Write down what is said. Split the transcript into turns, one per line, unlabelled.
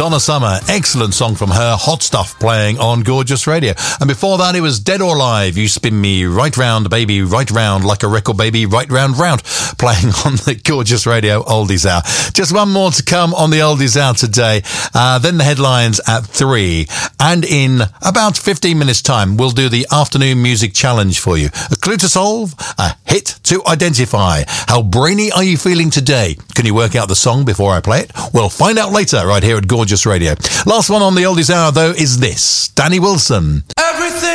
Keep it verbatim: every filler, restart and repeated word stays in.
Donna Summer, excellent song from her, Hot Stuff, playing on Gorgeous Radio. And before that, it was Dead or Alive, You Spin Me Right Round, Baby, Right Round, Like a Record Baby, Right Round, Round, playing on the Gorgeous Radio Oldies Hour. Just one more to come on the Oldies Hour today. Uh, then the headlines at three. And in about fifteen minutes' time, we'll do the afternoon music challenge for you. A clue to solve, a hit to identify. How brainy are you feeling today? Can you work out the song before I play it? We'll find out later right here at Gorgeous Radio. Last one on the Oldies Hour, though, is this. Danny Wilson.
Everything